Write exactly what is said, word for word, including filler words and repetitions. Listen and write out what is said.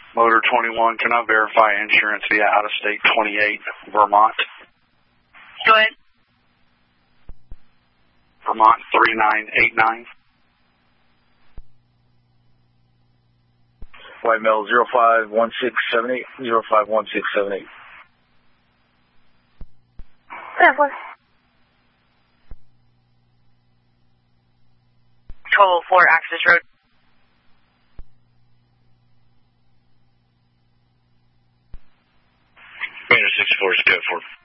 Motor twenty-one, can I verify insurance via out-of-state twenty-eight, Vermont? Go ahead. Vermont three nine eight nine. White male zero five one six seven eight, zero five one six seven eight. twelve oh four Access Road. Commander six four is code for